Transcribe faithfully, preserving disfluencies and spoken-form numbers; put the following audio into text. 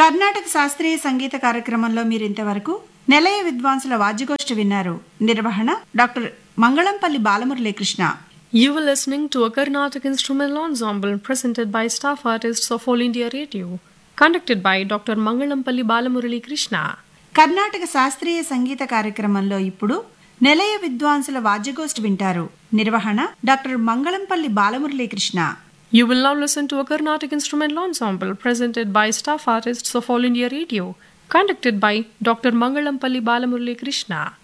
కర్ణాటక శాస్త్రీయ సంగీత కార్యక్రమంలో మీరు ఇంతవరకు నిలయ విద్వాంసుల వాద్యగోష్ఠి విన్నారు. నిర్వహణ doctor Mangalampalli Balamuralikrishna. You were listening to a Carnatic instrumental ensemble presented by staff artists of All India Radio, conducted by Doctor Mangalampalli Balamurali Krishna. Karnataka శాస్త్రీయ సంగీత కార్యక్రమంలో ఇప్పుడు నిలయ విద్వాంసుల వాద్యగోష్ఠి వింటారు. నిర్వహణ doctor Mangalampalli Balamuralikrishna. You will now listen to a Carnatic instrumental ensemble presented by staff artists of All India Radio, conducted by Doctor Mangalampalli Balamurali Krishna.